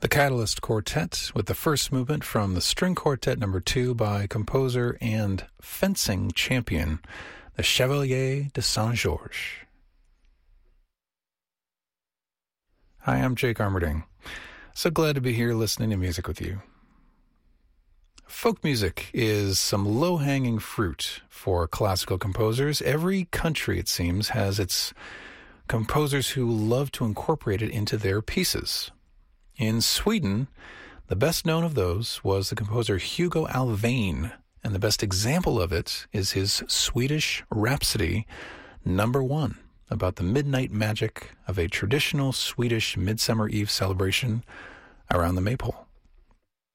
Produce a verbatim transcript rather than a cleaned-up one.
The Catalyst Quartet with the first movement from the String Quartet number two by composer and fencing champion, the Chevalier de Saint-Georges. Hi, I'm Jake Armerding. So glad to be here listening to music with you. Folk music is some low-hanging fruit for classical composers. Every country, it seems, has its composers who love to incorporate it into their pieces. In Sweden, the best known of those was the composer Hugo Alfvén, and the best example of it is his Swedish Rhapsody number one, about the midnight magic of a traditional Swedish Midsummer Eve celebration around the maypole.